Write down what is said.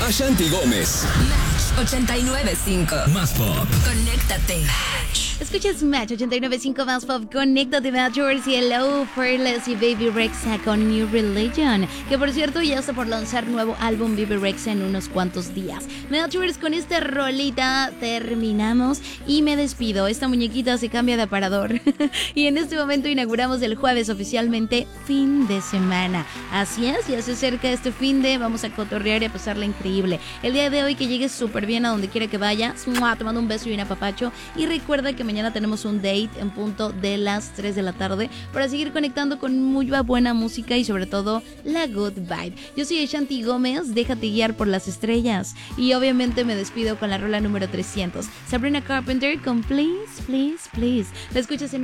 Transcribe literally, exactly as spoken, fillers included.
Ashanti Gómez. Match ochenta y nueve punto cinco. Más pop. Conéctate. Escuchas Match ochenta y nueve punto cinco más pop. Conéctate, Matchers y Hello, Fearless y Baby Rexha con New Religion. Que por cierto ya está por lanzar nuevo álbum Baby Rexha en unos cuantos días. Matchers, con esta rolita terminamos y me despido. Esta muñequita se cambia de aparador. Y en este momento inauguramos el jueves oficialmente fin de semana. Así es, ya se acerca este fin de, vamos a cotorrear y a pasarla increíble. El día de hoy que llegues súper bien a donde quiera que vayas. Te mando un beso y un apapacho. Y recuerda que mañana tenemos un date en punto de las tres de la tarde para seguir conectando con muy buena música y sobre todo la good vibe. Yo soy Ashanti Gómez, déjate guiar por las estrellas. Y obviamente me despido con la rola número trescientos. Sabrina Carpenter con Please, Please, Please. La escuchas en